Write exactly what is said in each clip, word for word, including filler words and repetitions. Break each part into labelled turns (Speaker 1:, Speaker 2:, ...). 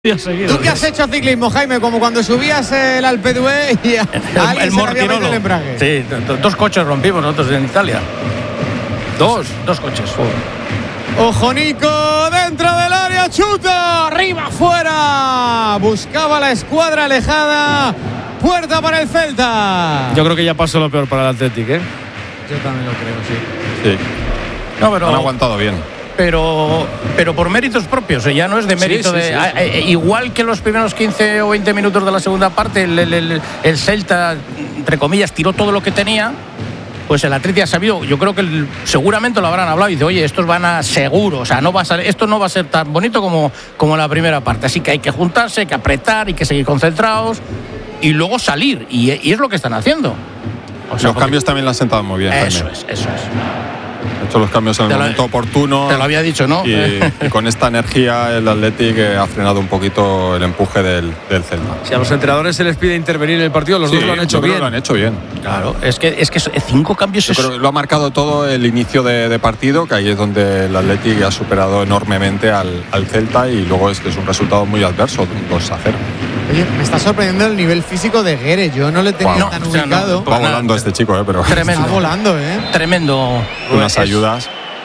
Speaker 1: ¿Tú qué has hecho ciclismo, Jaime? Como cuando subías el Alpe d'Huez y a alguien
Speaker 2: el
Speaker 1: se le había metido el embrague.
Speaker 2: Sí, dos coches rompimos nosotros en Italia. Dos, dos coches.
Speaker 1: Ojo, Nico, dentro del área, chuta, arriba, fuera. Buscaba la escuadra alejada. Puerta para el Celta.
Speaker 3: Yo creo que ya pasó lo peor para el Athletic, ¿eh?
Speaker 1: Yo también lo creo, sí.
Speaker 4: Sí.
Speaker 2: No, pero
Speaker 4: han aguantado bien.
Speaker 2: Pero, pero por méritos propios, ya no es de mérito sí, sí, de. Sí, sí. Eh, igual que los primeros quince o veinte minutos de la segunda parte, el, el, el, el Celta, entre comillas, tiró todo lo que tenía. Pues el Athletic ha sabido, yo creo que el, seguramente lo habrán hablado y dice, oye, estos van a seguro, o sea, no va a ser, esto no va a ser tan bonito como, como la primera parte. Así que hay que juntarse, hay que apretar, hay que seguir concentrados y luego salir. Y, y es lo que están haciendo.
Speaker 4: O sea, los cambios también lo han sentado muy bien.
Speaker 2: Eso
Speaker 4: Jaime.
Speaker 2: es, eso es.
Speaker 4: Ha hecho los cambios en el
Speaker 2: te
Speaker 4: momento
Speaker 2: lo,
Speaker 4: oportuno.
Speaker 2: Te lo había dicho, ¿no?
Speaker 4: Y, y con esta energía el Athletic ha frenado un poquito el empuje del, del Celta.
Speaker 3: Si a los entrenadores se les pide intervenir en el partido, los
Speaker 4: sí,
Speaker 3: dos lo han hecho
Speaker 4: yo creo
Speaker 3: bien.
Speaker 4: Que lo han hecho bien.
Speaker 2: Claro, es que, es que cinco cambios
Speaker 4: yo
Speaker 2: es...
Speaker 4: creo que lo ha marcado todo el inicio de, de partido, que ahí es donde el Athletic ha superado enormemente al, al Celta y luego es que es un resultado muy adverso, dos a cero.
Speaker 1: Oye, me está sorprendiendo el nivel físico de Guerre. Yo no le tenía
Speaker 2: wow.
Speaker 1: tan
Speaker 2: no,
Speaker 1: ubicado.
Speaker 2: no,
Speaker 4: Va volando este chico, ¿eh? Pero
Speaker 2: tremendo.
Speaker 1: Está volando, ¿eh?
Speaker 2: Tremendo.
Speaker 4: Unas
Speaker 2: es...
Speaker 4: ayudas.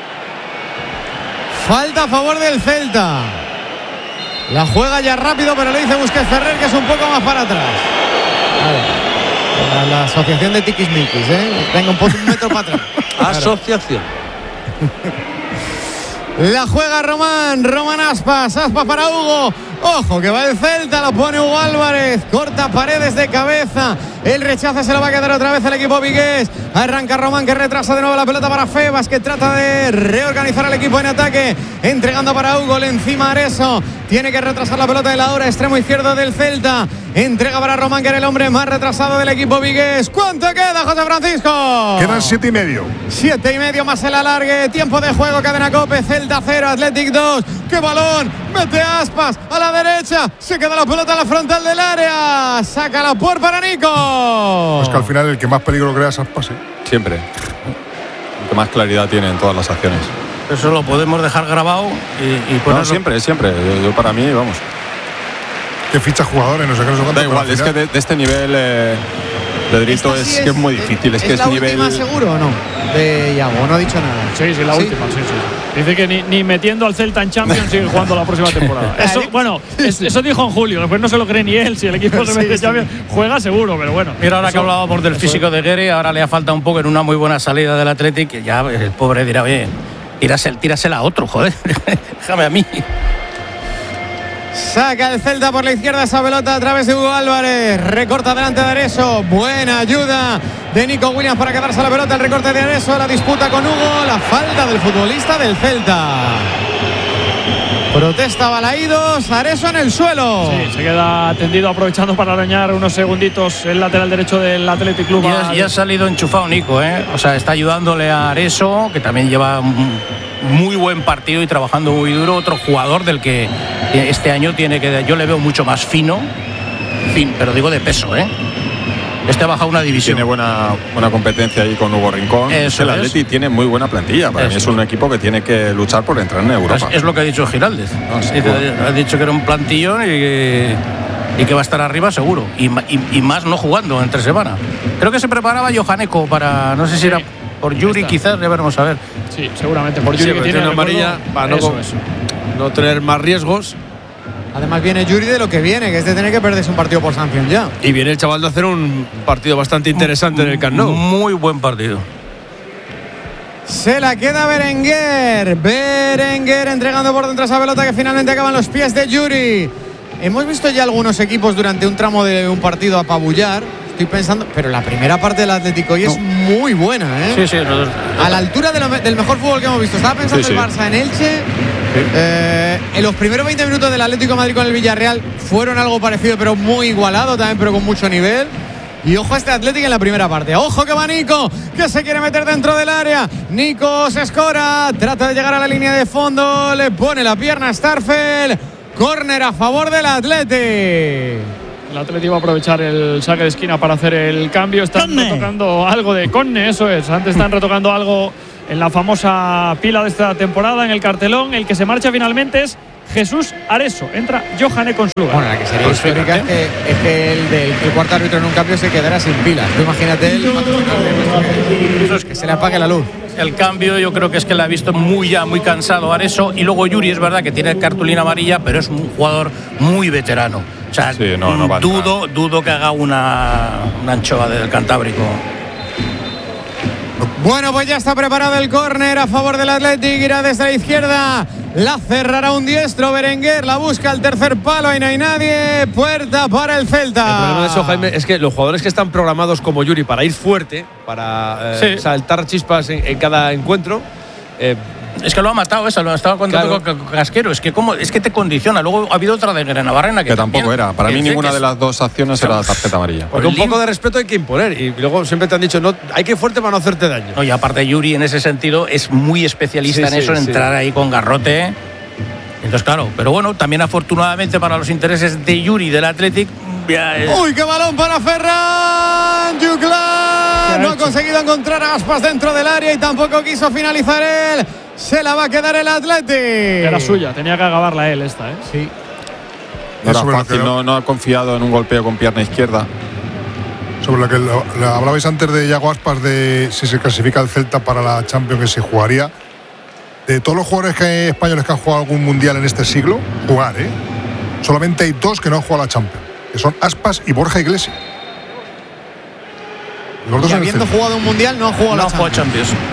Speaker 1: Falta a favor del Celta. La juega ya rápido, pero le dice Busquets Ferrer que es un poco más para atrás. A ver, la, la asociación de tiquismiquis, ¿eh? Venga, un, poco, un metro para atrás.
Speaker 3: Asociación.
Speaker 1: La juega Román, Román Aspas, Aspas para Hugo. Ojo que va el Celta, lo pone Hugo Álvarez, corta Paredes de cabeza. El rechazo se lo va a quedar otra vez el equipo vigués. Arranca Román que retrasa de nuevo la pelota para Febas, que trata de reorganizar al equipo en ataque. Entregando para Hugo, le encima Areso. Tiene que retrasar la pelota de la hora, extremo izquierdo del Celta. Entrega para Román, que era el hombre más retrasado del equipo vigués. ¿Cuánto queda, José Francisco?
Speaker 5: Quedan siete y medio.
Speaker 1: Siete y medio más el alargue. Tiempo de juego, cadena COPE. Celta cero, Athletic dos. ¡Qué balón! Mete Aspas a la derecha. Se queda la pelota en la frontal del área. Saca la puerta para Nico.
Speaker 5: Pues que al final el que más peligro crea es Aspas, ¿eh?
Speaker 4: Siempre. El que más claridad tiene en todas las acciones.
Speaker 2: Eso lo podemos dejar grabado y, y ponerlo.
Speaker 4: No, siempre, siempre. Yo, yo para mí, vamos.
Speaker 5: Que ficha jugadores, no sé qué, no sé cuánto.
Speaker 4: Da igual, es que de, de este nivel, eh, Pedrito, es,
Speaker 1: sí
Speaker 4: es que es muy difícil. Es,
Speaker 1: ¿Es
Speaker 4: que es
Speaker 1: la
Speaker 4: nivel.
Speaker 1: última seguro o no? De Iago, no ha dicho nada.
Speaker 6: Sí, sí, la
Speaker 1: ¿Sí?
Speaker 6: última, sí, sí. Dice que ni, ni metiendo al Celta en Champions sigue jugando la próxima temporada. Eso, bueno, es, eso dijo en julio, después no se lo cree ni él. Si el equipo se mete en Champions, juega seguro, pero bueno.
Speaker 2: Mira, ahora
Speaker 6: eso,
Speaker 2: que hablábamos del físico de Guerre, ahora le ha falta un poco en una muy buena salida del Athletic, que ya el pobre dirá, oye, tírasela, tírasela a otro, joder, déjame a mí.
Speaker 1: Saca el Celta por la izquierda esa pelota a través de Hugo Álvarez. Recorta delante de Areso. Buena ayuda de Nico Williams para quedarse la pelota. El recorte de Areso. La disputa con Hugo. La falta del futbolista del Celta. Protesta Balaídos. Areso en el suelo.
Speaker 6: Sí, se queda tendido aprovechando para arañar unos segunditos el lateral derecho del Athletic Club.
Speaker 2: Y ha, y ha salido enchufado Nico, ¿eh? O sea, está ayudándole a Areso, que también lleva un muy buen partido y trabajando muy duro. Otro jugador del que este año tiene que. Yo le veo mucho más fino, fin, pero digo de peso, ¿eh? Este ha bajado una división.
Speaker 4: Tiene buena, buena competencia ahí con Hugo Rincón.
Speaker 2: Eso
Speaker 4: el
Speaker 2: es.
Speaker 4: Atleti tiene muy buena plantilla. Para
Speaker 2: Eso
Speaker 4: mí es un equipo que tiene que luchar por entrar en Europa.
Speaker 2: Es, es lo que ha dicho Giraldez.
Speaker 4: No, sí,
Speaker 2: Dice,
Speaker 4: bueno.
Speaker 2: ha dicho que era un plantillón y que, y que va a estar arriba seguro. Y, y, y más no jugando entre semana. Creo que se preparaba Johaneko para. No sé si
Speaker 6: Sí.
Speaker 2: era por Yuri, quizás, ya veremos a ver.
Speaker 6: Sí, seguramente por Yuri,
Speaker 3: Sí,
Speaker 6: que
Speaker 3: porque
Speaker 6: tiene
Speaker 3: tiene
Speaker 6: recuerdo,
Speaker 3: amarilla para no,
Speaker 6: eso,
Speaker 3: con-
Speaker 6: eso.
Speaker 3: no tener más riesgos.
Speaker 1: Además viene Yuri de lo que viene, que es de tener que perderse un partido por sanción ya.
Speaker 3: Y viene el chaval de hacer un partido bastante interesante en el Camp Nou.
Speaker 2: Muy buen partido.
Speaker 1: Se la queda Berenguer. Berenguer entregando por dentro esa pelota que finalmente acaba en los pies de Yuri. Hemos visto ya algunos equipos durante un tramo de un partido apabullar. Estoy pensando, pero la primera parte del Atlético hoy no. es muy buena, ¿eh?
Speaker 2: Sí, sí. No, no.
Speaker 1: A la altura de lo, del mejor fútbol que hemos visto. Estaba pensando
Speaker 4: Sí, sí.
Speaker 1: el Barça en Elche. Sí. Eh, en los primeros veinte minutos del Atlético de Madrid con el Villarreal fueron algo parecido, pero muy igualado también, pero con mucho nivel. Y ojo a este Atlético en la primera parte. Ojo que va Nico, que se quiere meter dentro del área. Nico se escora, trata de llegar a la línea de fondo, le pone la pierna a Starfel. Córner a favor del Atlético.
Speaker 6: El Atlético va a aprovechar el saque de esquina para hacer el cambio. Están Conne. retocando algo de Conne, eso es. Antes están retocando algo en la famosa pila de esta temporada, en el cartelón. El que se marcha finalmente es Jesús Areso. Entra Johane con su lugar.
Speaker 1: Bueno, la que sería
Speaker 2: Pues
Speaker 1: histórica es que, es que el del el cuarto árbitro en un cambio se quedara sin pilas. Tú imagínate el que se le apague la luz.
Speaker 2: El cambio yo creo que es que le ha visto muy ya muy cansado Areso, y luego Yuri es verdad que tiene cartulina amarilla, pero es un jugador muy veterano. O sea,
Speaker 4: Sí, no, no va a
Speaker 2: dudo, dudo que haga una, una anchoa del Cantábrico.
Speaker 1: Bueno, pues ya está preparado el córner a favor del Athletic. Irá desde la izquierda. La cerrará un diestro. Berenguer la busca al tercer palo. Ahí no hay nadie. Puerta para el Celta.
Speaker 3: El problema de eso, Jaime, es que los jugadores que están programados como Yuri para ir fuerte, para eh,
Speaker 2: Sí.
Speaker 3: saltar chispas en, en cada encuentro, eh,
Speaker 2: Es que lo ha matado esa, lo estaba contando
Speaker 3: Claro.
Speaker 2: con Casquero. Es que como, es que te condiciona. Luego ha habido otra de Grenabarrena que,
Speaker 4: Que tampoco
Speaker 2: también-
Speaker 4: era. Para mí
Speaker 2: que-
Speaker 4: ninguna
Speaker 2: que
Speaker 4: de
Speaker 2: es-
Speaker 4: las dos acciones era tarjeta amarilla.
Speaker 3: porque un
Speaker 2: Lim-
Speaker 3: poco de respeto hay que imponer. Y luego siempre te han dicho, no, hay que ir fuerte para no hacerte daño.
Speaker 2: No, y aparte Yuri en ese sentido es muy especialista
Speaker 3: Sí,
Speaker 2: en
Speaker 3: sí,
Speaker 2: eso, en
Speaker 3: sí.
Speaker 2: entrar ahí con garrote. Entonces, claro, pero bueno, también afortunadamente para los intereses de Yuri del Athletic. Ya, eh,
Speaker 1: Uy, qué balón para Ferran
Speaker 6: ¿Qué
Speaker 1: Juclán.
Speaker 6: ha
Speaker 1: No ha
Speaker 6: hecho?
Speaker 1: conseguido encontrar a Aspas dentro del área y tampoco quiso finalizar él. Se la va a quedar el Athletic.
Speaker 6: Era suya, tenía que acabarla él esta, ¿eh?
Speaker 1: Sí.
Speaker 4: No era
Speaker 5: Sobre lo
Speaker 4: fácil,
Speaker 5: que-
Speaker 4: no, no ha confiado en un golpeo con pierna izquierda.
Speaker 5: Sobre lo que lo- lo hablabais antes de Iago Aspas, de si se clasifica el Celta para la Champions, que se jugaría. De todos los jugadores que, españoles que han jugado algún mundial en este siglo, jugar, ¿eh? Solamente hay dos que no han jugado a la Champions, que son Aspas y Borja Iglesias. Los dos
Speaker 1: Y
Speaker 5: en el
Speaker 1: habiendo
Speaker 5: Celta.
Speaker 1: jugado un mundial, no ha jugado
Speaker 2: no
Speaker 1: la
Speaker 2: fue
Speaker 1: Champions.
Speaker 2: Champions.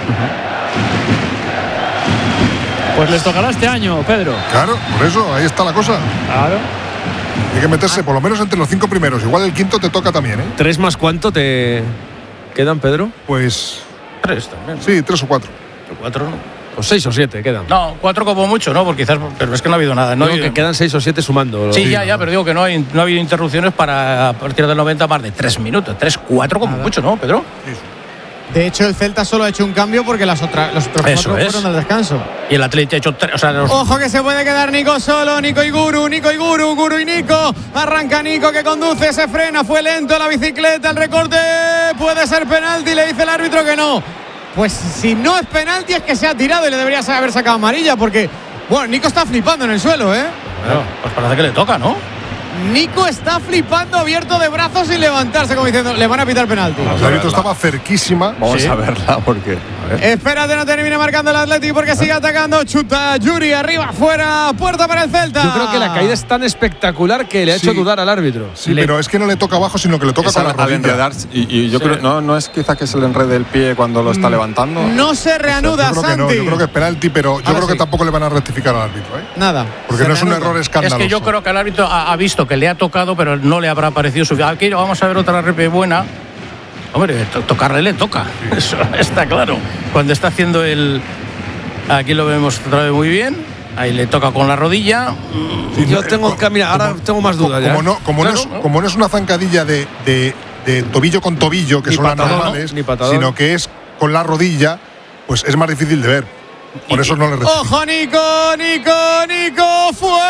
Speaker 6: Pues les tocará este año, Pedro.
Speaker 5: Claro, por eso, ahí está la cosa.
Speaker 6: Claro.
Speaker 5: Hay que meterse por lo menos entre los cinco primeros. Igual el quinto te toca también, ¿eh?
Speaker 3: ¿Tres más cuánto te quedan, Pedro?
Speaker 5: Pues
Speaker 2: Tres también.
Speaker 5: sí, tres o cuatro.
Speaker 2: Cuatro no.
Speaker 3: O seis o siete quedan.
Speaker 2: No, cuatro como mucho, ¿no? Porque quizás, pero es que no ha habido nada. No
Speaker 3: Digo
Speaker 2: ha habido-
Speaker 3: que quedan seis o siete sumando.
Speaker 2: Sí, ya, ya, pero digo que no, hay, no ha habido interrupciones para a partir del noventa más de tres minutos. Tres, cuatro como mucho, ¿no, Pedro?
Speaker 1: De hecho, el Celta solo ha hecho un cambio porque las otras, los otros
Speaker 2: Eso
Speaker 1: cuatro
Speaker 2: es.
Speaker 1: fueron al descanso.
Speaker 2: Y el Atleti ha hecho tres. O sea, los-
Speaker 1: Ojo que se puede quedar Nico solo, Nico y Guru, Nico y Guru, Guru y Nico. Arranca Nico que conduce, se frena, fue lento la bicicleta, el recorte puede ser penalti, le dice el árbitro que no. Pues si no es penalti es que se ha tirado y le debería haber sacado amarilla porque, bueno, Nico está flipando en el suelo, ¿eh?
Speaker 2: Bueno, pues parece que le toca, ¿no?
Speaker 1: Nico está flipando abierto de brazos sin levantarse, como diciendo, le van a pitar penalti.
Speaker 5: El árbitro estaba cerquísima.
Speaker 4: Vamos
Speaker 2: Sí.
Speaker 4: a verla porque. a ver.
Speaker 1: Espérate, no termine marcando el Athletic porque sigue atacando. Chuta Yuri arriba, fuera, puerta para el Celta.
Speaker 3: Yo creo que la caída es tan espectacular que le ha
Speaker 5: Sí.
Speaker 3: hecho dudar al árbitro.
Speaker 5: Sí,
Speaker 2: Le-
Speaker 5: pero es que no le toca abajo, sino que le toca
Speaker 4: Es
Speaker 5: con
Speaker 4: al,
Speaker 5: la
Speaker 4: al
Speaker 5: rodilla.
Speaker 4: enredarse. Y, y yo
Speaker 2: Sí.
Speaker 4: creo, no, no es quizá que se le enrede el pie cuando lo está levantando.
Speaker 1: No se reanuda,
Speaker 5: Yo creo que no,
Speaker 1: Santi.
Speaker 5: yo creo que es penalti, pero yo
Speaker 1: Ahora
Speaker 5: creo que
Speaker 1: sí.
Speaker 5: tampoco le van a rectificar al árbitro, ¿eh?
Speaker 1: Nada.
Speaker 5: Porque
Speaker 1: se
Speaker 5: no es un
Speaker 1: reanuda.
Speaker 5: error
Speaker 2: Es
Speaker 5: escandaloso.
Speaker 2: que yo creo que el árbitro ha, ha visto que le ha tocado, pero no le habrá parecido suficiente. Aquí vamos a ver otra repe buena. Hombre, to- tocarle le toca. Eso está claro. Cuando está haciendo el. Aquí lo vemos otra vez muy bien. Ahí le toca con la rodilla.
Speaker 5: Sí,
Speaker 3: Yo
Speaker 5: no,
Speaker 3: tengo
Speaker 5: co-
Speaker 3: que mira, ahora
Speaker 5: como-
Speaker 3: tengo más dudas
Speaker 5: Como
Speaker 3: ya.
Speaker 5: no, como, no
Speaker 2: Claro,
Speaker 5: es,
Speaker 2: ¿no?
Speaker 5: como no es una zancadilla de, de- de tobillo con tobillo, que
Speaker 3: Ni
Speaker 5: son las
Speaker 3: patadón,
Speaker 5: normales,
Speaker 3: ¿no? Ni patadón.
Speaker 5: sino que es con la rodilla, pues es más difícil de ver. Por eso no le rectifican.
Speaker 1: Ojo, Nico, Nico, Nico,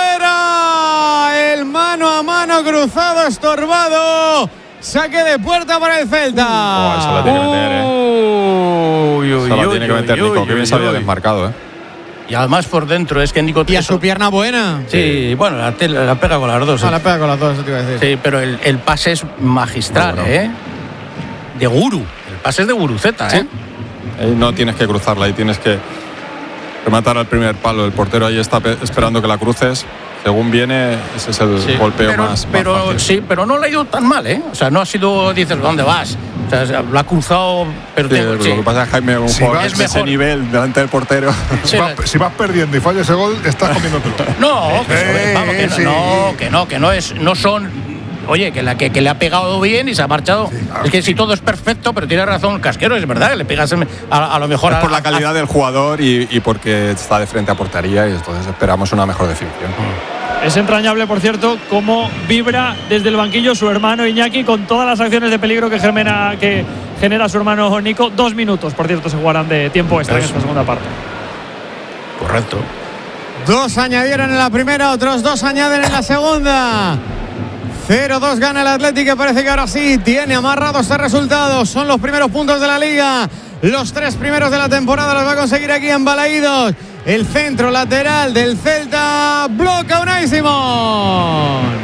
Speaker 1: fuera. El mano a mano cruzado, estorbado. Saque de puerta para el Celta.
Speaker 4: Oh, esa la tiene que meter, ¿eh?
Speaker 2: Uy, uy,
Speaker 4: Esa la
Speaker 2: uy,
Speaker 4: tiene que
Speaker 2: uy,
Speaker 4: meter
Speaker 2: uy,
Speaker 4: Nico.
Speaker 2: uy,
Speaker 4: Que bien se había
Speaker 2: uy.
Speaker 4: desmarcado, ¿eh?
Speaker 2: Y además por dentro, es que Nico.
Speaker 1: Y a
Speaker 2: eso-
Speaker 1: su pierna buena.
Speaker 2: Sí, bueno, la, te- la pega con las dos.
Speaker 1: Ah,
Speaker 2: ¿eh?
Speaker 1: la pega con las dos, eso te iba a decir.
Speaker 2: Sí, pero el, el pase es magistral,
Speaker 4: Muy bueno.
Speaker 2: ¿eh? De Guru. El pase es de Guruceta, ¿eh?
Speaker 4: Ahí no tienes que cruzarla, ahí tienes que rematar al primer palo. El portero ahí está pe- esperando que la cruces. Según viene, ese es el
Speaker 2: Sí,
Speaker 4: golpeo
Speaker 2: pero,
Speaker 4: más, más
Speaker 2: pero
Speaker 4: fácil.
Speaker 2: sí, pero no le ha ido tan mal, ¿eh? O sea, no ha sido, dices, ¿dónde vas? O sea, lo ha cruzado, pero
Speaker 4: Sí,
Speaker 2: tengo-
Speaker 4: lo
Speaker 2: sí.
Speaker 4: que pasa es que Jaime, un
Speaker 5: Si
Speaker 4: jugador
Speaker 5: vas-
Speaker 4: de
Speaker 2: es
Speaker 4: ese
Speaker 2: mejor.
Speaker 4: nivel delante del portero.
Speaker 2: Sí,
Speaker 5: Si vas, si vas perdiendo y falla ese gol, estás comiéndotelo.
Speaker 2: No, que,
Speaker 5: Eh,
Speaker 2: eso- vamos, que no,
Speaker 5: sí.
Speaker 2: no, que no, que no es, no son. Oye, que, la, que, que le ha pegado bien y se ha marchado.
Speaker 5: claro.
Speaker 2: Es que si todo es perfecto, pero tiene razón Casquero, es verdad, que le pegas en- a, a lo mejor
Speaker 4: Es
Speaker 2: a-
Speaker 4: por la
Speaker 2: a-
Speaker 4: calidad del jugador y, y porque está de frente a portería y entonces esperamos una mejor definición.
Speaker 6: Es entrañable, por cierto, cómo vibra desde el banquillo su hermano Iñaki con todas las acciones de peligro que genera, que genera su hermano Nico. Dos minutos, por cierto, se jugarán de tiempo extra en
Speaker 2: Eso.
Speaker 6: esta segunda parte.
Speaker 2: Correcto.
Speaker 1: Dos añadieron en la primera, otros dos añaden en la segunda. cero dos gana el Athletic, que parece que ahora sí tiene amarrado este resultado. Son los primeros puntos de la Liga. Los tres primeros de la temporada los va a conseguir aquí en Balaídos. El centro lateral del Celta bloca Unai Simón.